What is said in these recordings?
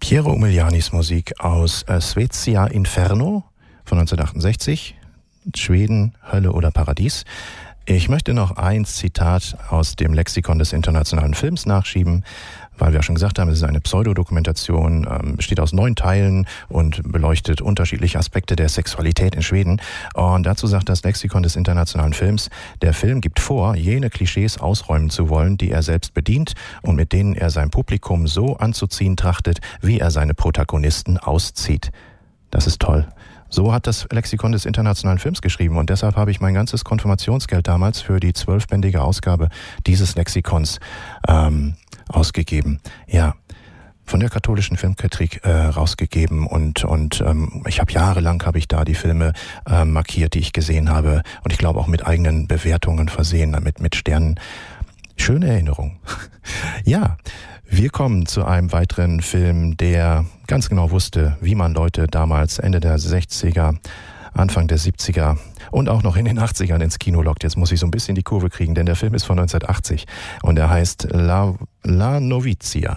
Piero Umilianis Musik aus Svezia Inferno von 1968, Schweden, Hölle oder Paradies. Ich möchte noch ein Zitat aus dem Lexikon des internationalen Films nachschieben, weil wir ja schon gesagt haben, es ist eine Pseudodokumentation, besteht aus 9 Teilen und beleuchtet unterschiedliche Aspekte der Sexualität in Schweden. Und dazu sagt das Lexikon des internationalen Films, der Film gibt vor, jene Klischees ausräumen zu wollen, die er selbst bedient und mit denen er sein Publikum so anzuziehen trachtet, wie er seine Protagonisten auszieht. Das ist toll. So hat das Lexikon des internationalen Films geschrieben und deshalb habe ich mein ganzes Konfirmationsgeld damals für die 12-bändige Ausgabe dieses Lexikons ausgegeben. Ja, von der katholischen Filmkritik rausgegeben und ich habe jahrelang da die Filme markiert, die ich gesehen habe und ich glaube auch mit eigenen Bewertungen versehen, mit Sternen. Schöne Erinnerung. Ja, wir kommen zu einem weiteren Film, der ganz genau wusste, wie man Leute damals Ende der 60er, Anfang der 70er und auch noch in den 80ern ins Kino lockt. Jetzt muss ich so ein bisschen die Kurve kriegen, denn der Film ist von 1980 und er heißt La Novizia.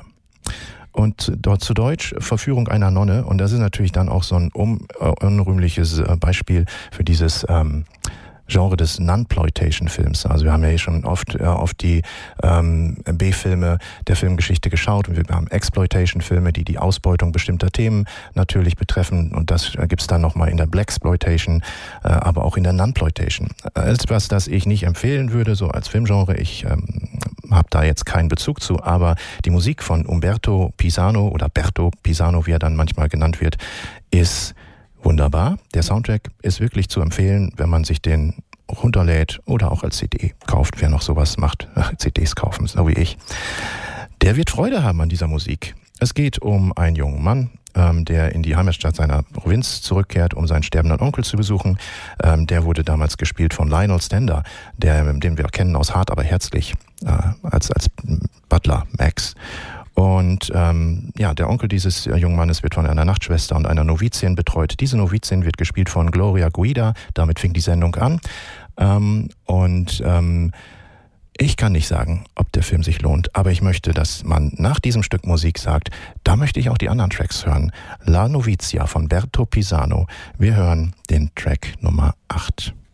Und dort zu Deutsch Verführung einer Nonne. Und das ist natürlich dann auch so ein unrühmliches Beispiel für dieses Genre des Nunploitation-Films. Also wir haben ja schon oft auf die B-Filme der Filmgeschichte geschaut und wir haben Exploitation-Filme, die die Ausbeutung bestimmter Themen natürlich betreffen und das gibt's dann nochmal in der Blaxploitation, aber auch in der Nunploitation. Etwas, das ich nicht empfehlen würde, so als Filmgenre. Ich habe da jetzt keinen Bezug zu, aber die Musik von Umberto Pisano oder Berto Pisano, wie er dann manchmal genannt wird, ist wunderbar. Der Soundtrack ist wirklich zu empfehlen, wenn man sich den runterlädt oder auch als CD kauft. Wer noch sowas macht, CDs kaufen, so wie ich. Der wird Freude haben an dieser Musik. Es geht um einen jungen Mann, der in die Heimatstadt seiner Provinz zurückkehrt, um seinen sterbenden Onkel zu besuchen. Der wurde damals gespielt von Lionel Stander, den wir kennen aus Hart aber herzlich, als Butler Max. Und der Onkel dieses jungen Mannes wird von einer Nachtschwester und einer Novizin betreut. Diese Novizin wird gespielt von Gloria Guida. Damit fing die Sendung an. Ich kann nicht sagen, ob der Film sich lohnt, aber ich möchte, dass man nach diesem Stück Musik sagt, da möchte ich auch die anderen Tracks hören. La Novizia von Berto Pisano. Wir hören den Track Nummer 8.